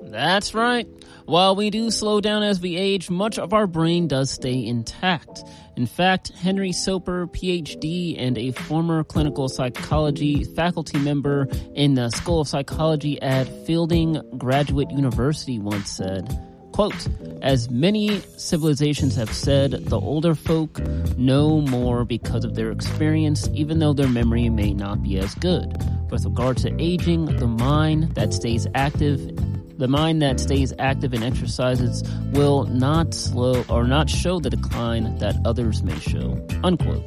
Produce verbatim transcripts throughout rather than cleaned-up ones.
That's right. While we do slow down as we age, much of our brain does stay intact. In fact, Henry Soper, P H D, and a former clinical psychology faculty member in the School of Psychology at Fielding Graduate University once said, quote, as many civilizations have said, the older folk know more because of their experience, even though their memory may not be as good. With regard to aging, the mind that stays active The mind that stays active and exercises will not slow or not show the decline that others may show, unquote.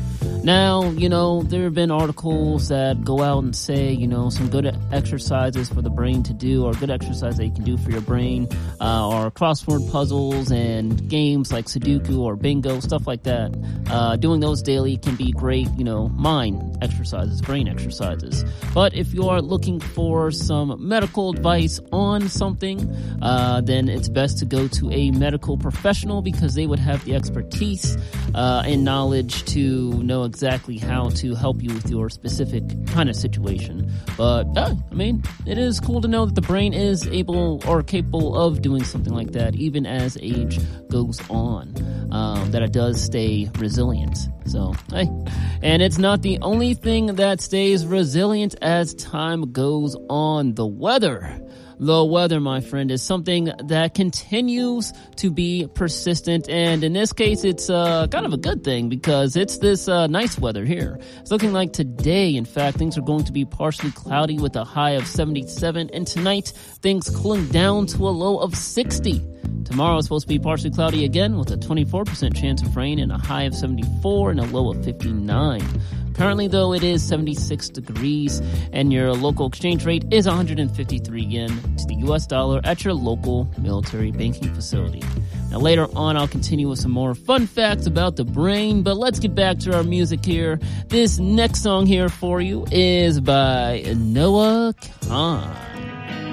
Now, you know, there have been articles that go out and say, you know, some good exercises for the brain to do, or good exercise that you can do for your brain, uh, are crossword puzzles and games like Sudoku or Bingo, stuff like that. Uh, doing those daily can be great, you know, mind exercises, brain exercises. But if you are looking for some medical advice on something, uh, then it's best to go to a medical professional because they would have the expertise, uh, and knowledge to know exactly how to help you with your specific kind of situation. But, uh, I mean, it is cool to know that the brain is able or capable of doing something like that even as age goes on, um, that it does stay resilient. So, hey, and it's not the only thing that stays resilient as time goes on. The weather. The weather, my friend, is something that continues to be persistent, and in this case, it's uh, kind of a good thing because it's this uh, nice weather here. It's looking like today, in fact, things are going to be partially cloudy with a high of seventy-seven, and tonight, things cooling down to a low of sixty. Tomorrow is supposed to be partially cloudy again with a twenty-four percent chance of rain and a high of seventy-four and a low of fifty-nine. Currently, though, it is seventy-six degrees, and your local exchange rate is one hundred fifty-three yen to the U S dollar at your local military banking facility. Now, later on, I'll continue with some more fun facts about the brain, but let's get back to our music here. This next song here for you is by Noah Kahan.